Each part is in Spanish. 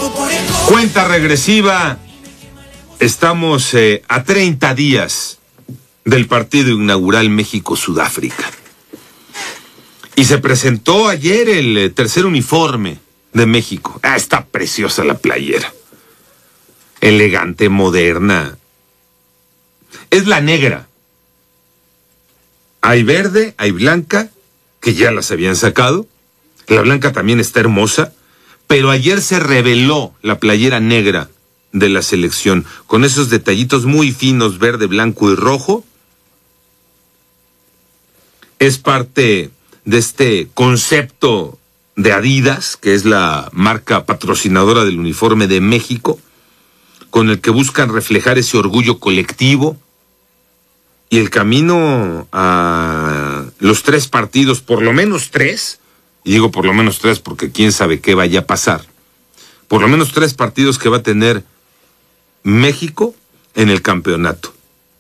Cuenta regresiva. Estamos a 30 días del partido inaugural México-Sudáfrica. Y se presentó ayer el tercer uniforme de México. Está preciosa la playera. Elegante, moderna. Es la negra. Hay verde, hay blanca, que ya las habían sacado. La blanca también está hermosa. Pero ayer se reveló la playera negra de la selección, con esos detallitos muy finos, verde, blanco y rojo. Es parte de este concepto de Adidas, que es la marca patrocinadora del uniforme de México, con el que buscan reflejar ese orgullo colectivo y el camino a los 3 partidos, por lo menos 3, y digo por lo menos 3 porque quién sabe qué vaya a pasar, por lo menos 3 partidos que va a tener México en el campeonato.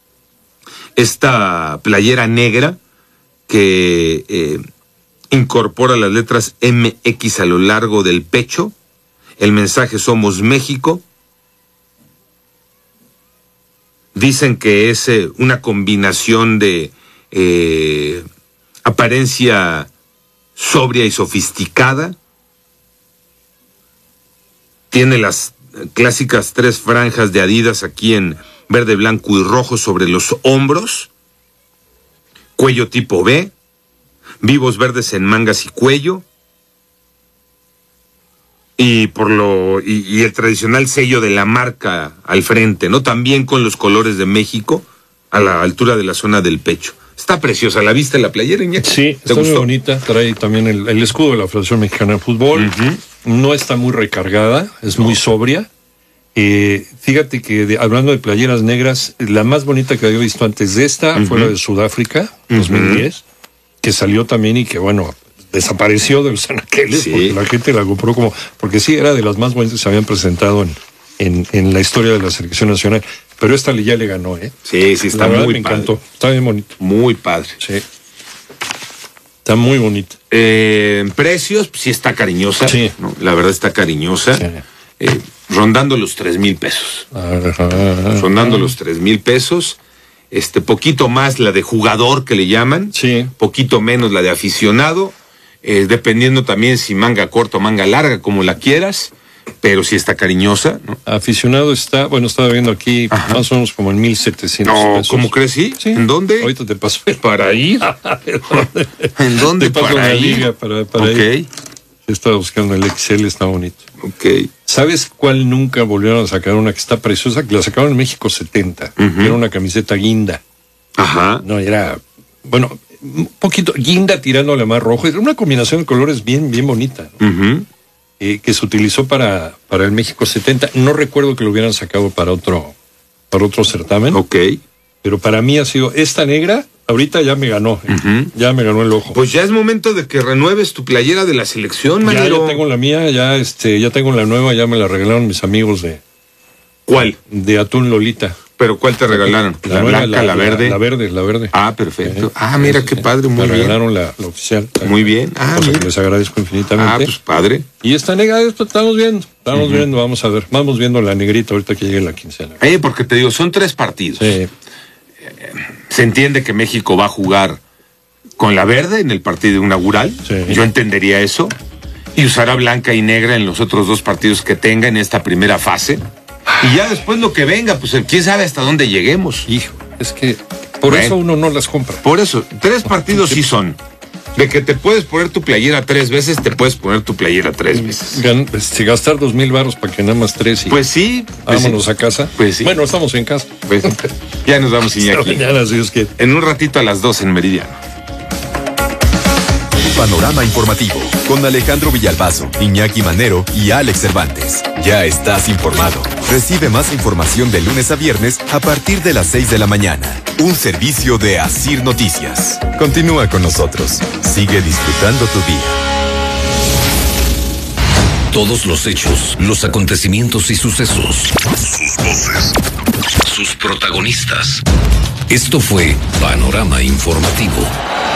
Esta playera negra que incorpora las letras MX a lo largo del pecho, el mensaje Somos México. Dicen que es una combinación de apariencia sobria y sofisticada. Tiene las clásicas 3 franjas de Adidas aquí en verde, blanco y rojo sobre los hombros. Cuello tipo B. Vivos verdes en mangas y cuello. Y el tradicional sello de la marca al frente, ¿no? También con los colores de México a la altura de la zona del pecho. Está preciosa. ¿La viste la playera, Iñaki? Sí, está muy bonita. Trae también el escudo de la Federación Mexicana de Fútbol. No está muy recargada, es muy sobria. Fíjate que hablando de playeras negras, la más bonita que había visto antes de esta fue la de Sudáfrica, 2010, que salió también y que, bueno, desapareció de los anaqueles, porque la gente la compró porque sí, era de las más bonitas que se habían presentado en la historia de la selección nacional. Pero esta ya le ganó, ¿eh? Sí, está muy padre. Me encantó. Está bien bonito. Muy padre. Sí. Está muy bonita. Precios, sí está cariñosa. Sí. ¿No? La verdad está cariñosa. Sí. Rondando los 3,000 pesos. Rondando los 3,000 pesos. Poquito más la de jugador que le llaman. Sí. Poquito menos la de aficionado. Dependiendo también si manga corta o manga larga, como la quieras. Pero sí está cariñosa, ¿no? Aficionado está, bueno, estaba viendo aquí más o menos como en 1,700 pesos. ¿Cómo crees? Sí. ¿En dónde? Ahorita te paso. ¿Para ir? ¿En dónde? Te paso para una ir. liga para ir. Estaba buscando el XL, está bonito. Ok. ¿Sabes cuál nunca volvieron a sacar? Una que está preciosa, que la sacaron en México 70. Era una camiseta guinda. Ajá. No, era, bueno, un poquito guinda tirándole más rojo. Era una combinación de colores bien bonita, ¿no? Que se utilizó para el México 70. No recuerdo que lo hubieran sacado para otro certamen. Ok. Pero para mí ha sido esta negra, ahorita ya me ganó. Ya me ganó el ojo. Pues ya es momento de que renueves tu playera de la selección, Manero. Ya tengo la mía, ya tengo la nueva, ya me la regalaron mis amigos de... ¿Cuál? De Atún Lolita. ¿Pero cuál te regalaron? ¿La nueva, blanca, la verde? La verde. Ah, perfecto. Mira qué padre, muy bien. Me regalaron la oficial. Muy bien. Cosa que les agradezco infinitamente. Pues padre. Y esta negra, esto estamos viendo, vamos a ver. Vamos viendo la negrita ahorita que llegue la quincena. Porque te digo, son 3 partidos. Sí. Se entiende que México va a jugar con la verde en el partido inaugural. Sí. Yo entendería eso. Y usará blanca y negra en los otros 2 partidos que tenga en esta primera fase. Y ya después lo que venga, pues quién sabe hasta dónde lleguemos. Hijo, es que por eso uno no las compra. Por eso, 3 partidos sí son. De que te puedes poner tu playera 3 veces, te puedes poner tu playera 3 veces. Gastar 2,000 varos para que nada más 3 y... Pues sí. Vámonos a casa. Pues sí. Bueno, estamos en casa. Pues, ya nos vamos, Iñaki. Mañana, si Dios quiere. En un ratito a las 2 en Meridiano. Panorama informativo con Alejandro Villalbazo, Iñaki Manero y Alex Cervantes. Ya estás informado. Recibe más información de lunes a viernes a partir de las 6 de la mañana. Un servicio de Asir Noticias. Continúa con nosotros. Sigue disfrutando tu día. Todos los hechos, los acontecimientos y sucesos. Sus voces. Sus protagonistas. Esto fue Panorama Informativo.